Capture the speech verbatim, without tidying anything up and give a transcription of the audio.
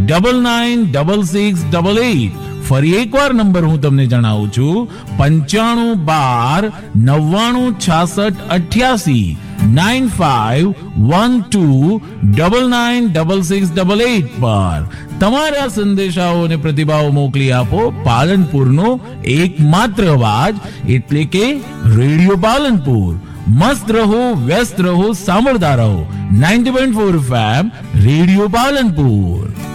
Double nine double six double eight. ફરી એકવાર number હું તમને જણાવું છું, પંચાણું બાર નવ્વાણું છાસઠ અઠ્યાસી. Nine five one two double nine double six double eight પર તમારા સંદેશાઓ અને પ્રતિભાવો મોકલી આપો. પાલનપુરનો એકમાત્ર અવાજ એટલે કે રેડિયો પાલનપુર. મસ્ત રહો, વ્યસ્ત રહો, સાંભળતા રહો. Ninety point four F M radio Palanpur.